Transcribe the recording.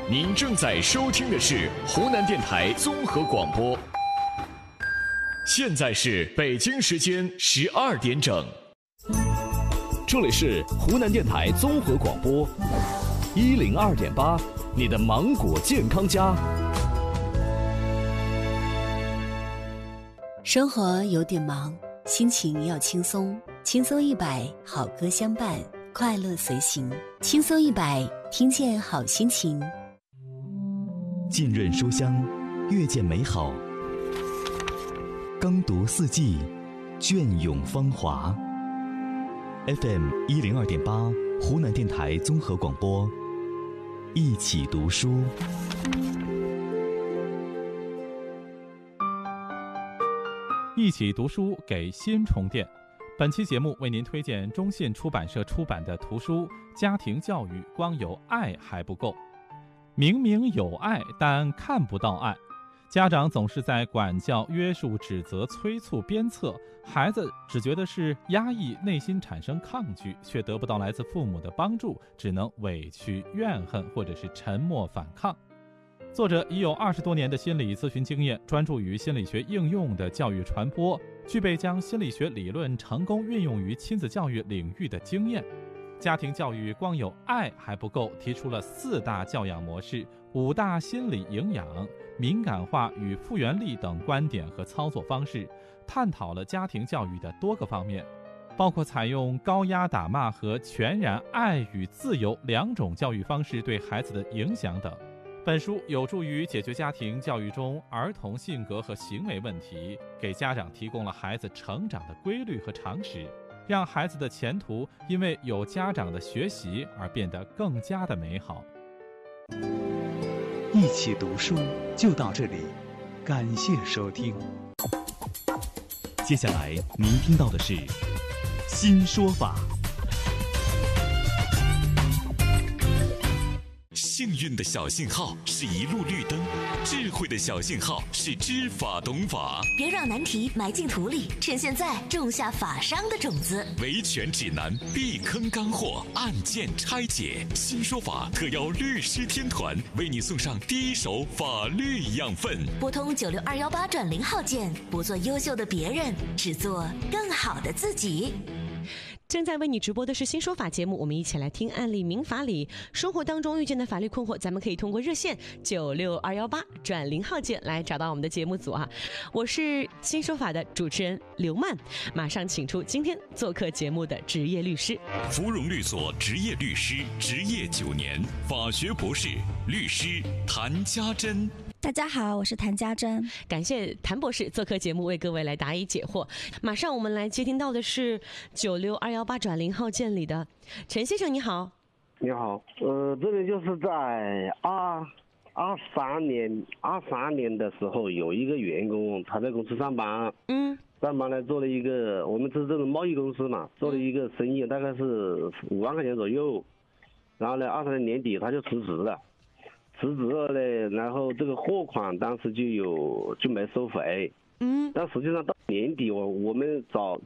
您正在收听的是湖南电台综合广播，现在是北京时间12点整， 这里是湖南电台综合广播102.8，你的芒果健康家。 生活有点忙，心情要轻松，轻松100，好歌相伴，快乐随行，轻松100，听见好心情。 浸润书香，阅见美好，耕读四季，隽永芳华。FM 102.8，湖南电台综合广播，一起读书。 一起读书给心充电。本期节目为您推荐中信出版社出版的图书《家庭教育光有爱还不够》。明明有爱，但看不到爱。家长总是在管教、约束、指责、催促、鞭策，孩子只觉得是压抑，内心产生抗拒，却得不到来自父母的帮助，只能委屈、怨恨，或者是沉默反抗。作者已有20多年的心理咨询经验，专注于心理学应用的教育传播，具备将心理学理论成功运用于亲子教育领域的经验。家庭教育光有爱还不够，提出了4大教养模式、5大心理营养、敏感化与复原力等观点和操作方式，探讨了家庭教育的多个方面，包括采用高压打骂和全然爱与自由2种教育方式对孩子的影响等。本书有助于解决家庭教育中儿童性格和行为问题，给家长提供了孩子成长的规律和常识，让孩子的前途因为有家长的学习而变得更加的美好。 一起读书就到这里，感谢收听。 接下来您听到的是新说法。 幸运的小信号是一路绿灯，智慧的小信号是知法懂法。 别让难题埋进土里，趁现在种下法商的种子。 维权指南，避坑干货，案件拆解。新说法特邀律师天团，为你送上第一手法律养分。 拨通96218转0号键，不做优秀的别人，只做更好的自己。 正在为你直播的是新说法节目，我们一起来听案例民法里生活当中遇见的法律困惑，咱们可以通过热线96218转0号键来找到我们的节目组啊。我是新说法的主持人刘曼，马上请出今天做客节目的职业律师， 芙蓉律所职业律师，执业9年，法学博士，律师谭家珍。 大家好，我是谭家珍。 感谢谭博士做客节目为各位来答疑解惑。马上我们来接听到的是96218转0号键里的陈先生，你好。 你好，这里就是在23年的时候，有一个员工他在公司上班，上班呢做了一个，我们是这种贸易公司嘛，做了一个生意，大概是5万块钱左右，然后呢，23年底他就辞职了呢，然后这个货款当时就没收回，但实际上到年底我们找